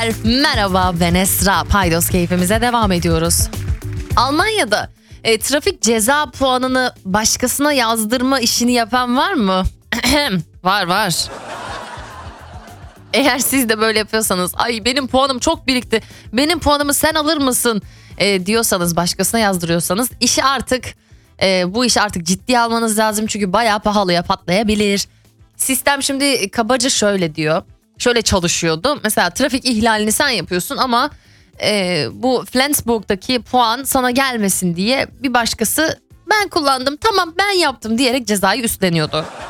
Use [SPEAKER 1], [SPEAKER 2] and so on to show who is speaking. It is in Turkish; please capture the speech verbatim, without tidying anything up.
[SPEAKER 1] Merhaba, ben Esra. Paydos keyfimize devam ediyoruz. Almanya'da e, trafik ceza puanını başkasına yazdırma işini yapan var mı? Var var. Eğer siz de böyle yapıyorsanız, ay benim puanım çok birikti, benim puanımı sen alır mısın e, diyorsanız, başkasına yazdırıyorsanız işi artık e, bu işi artık ciddiye almanız lazım. Çünkü bayağı pahalıya patlayabilir. Sistem şimdi kabaca şöyle diyor. Şöyle çalışıyordu. Mesela trafik ihlalini sen yapıyorsun ama e, bu Flensburg'daki puan sana gelmesin diye bir başkası ben kullandım, tamam ben yaptım diyerek cezayı üstleniyordu.